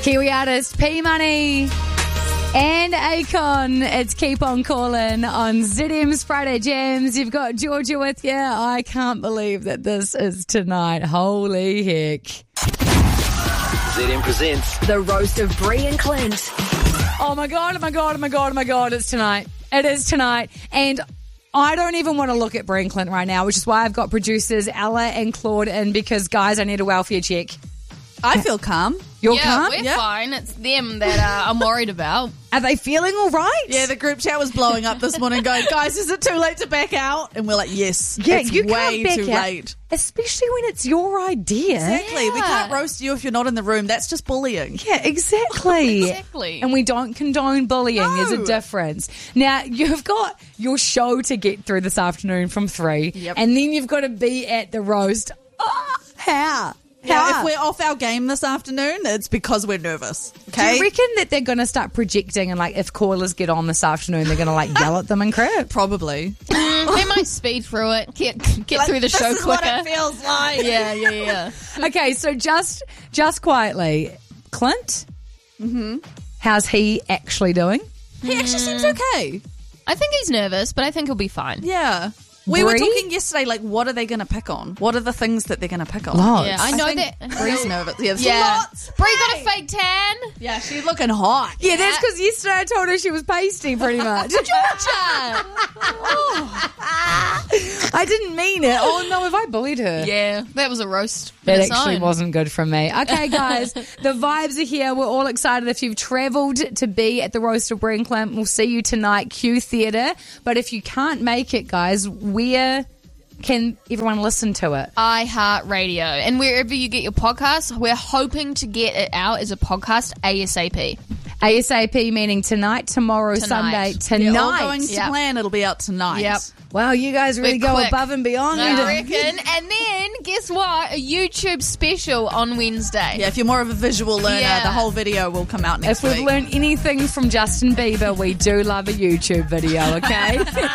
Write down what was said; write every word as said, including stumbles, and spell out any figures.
Kiwi artist P Money and Akon. It's Keep On Calling on Z M's Friday Jams. You've got Georgia with you. I can't believe that this is tonight. Holy heck. Z M presents The Roast of Brie and Clint. Oh my God, oh my God, oh my God, oh my God, it's tonight. It is tonight. And I don't even want to look at Brie and Clint right now, which is why I've got producers Ella and Claude in, because, guys, I need a welfare check. I feel calm. You're yeah, calm? we're Yeah. fine. It's them that uh, I'm worried about. Are they feeling all right? Yeah, the group chat was blowing up this morning going, guys, is it too late to back out? And we're like, yes, Yeah, it's you way can't back too out, late. especially when it's your idea. Exactly. We Yeah. can't roast you if you're not in the room. That's just bullying. Yeah, exactly. Exactly. And we don't condone bullying. No. There's a difference. Now, you've got your show to get through this afternoon from three, Yep. and then you've got to be at the roast. Oh, how? Now, How? if we're off our game this afternoon, it's because we're nervous. Do Okay? you reckon that they're going to start projecting and, like, if callers get on this afternoon, they're going to, like, yell at them and crap? Probably. Mm, they might speed through it, get get Like, through the this show is quicker. what it feels like. yeah, yeah, yeah. Okay, so just just quietly, Clint, mm-hmm. how's he actually doing? He actually seems okay. I think he's nervous, but I think he'll be fine. Yeah. We were Brie? talking yesterday, like, what are they going to pick on? What are the things that they're going to pick on? Lots. Yeah, I know think that. Bree's nervous. Yeah, there's Yeah. lots. Brie got a fake tan. Yeah, she's looking hot. Yeah, that's because yesterday I told her she was pasty, pretty much. Georgia. I didn't mean it. Oh, no, have I bullied her? Yeah, that was a roast. That It's actually on. wasn't good from me. Okay, guys, the vibes are here. We're all excited. If you've travelled to be at the Roast of Brie and Clint, we'll see you tonight, Q Theatre. But if you can't make it, guys, where can everyone listen to it? iHeartRadio. And wherever you get your podcasts, we're hoping to get it out as a podcast ASAP. ASAP, meaning tonight, tomorrow, Tonight. Sunday, Yeah, tonight. all going to Yep. plan. It'll be out tonight. Yep. Wow, you guys really We're go quick. above and beyond. I reckon. And then, guess what? A YouTube special on Wednesday. Yeah, if you're more of a visual learner, Yeah. the whole video will come out next If we've week. learned anything from Justin Bieber, we do love a YouTube video, okay?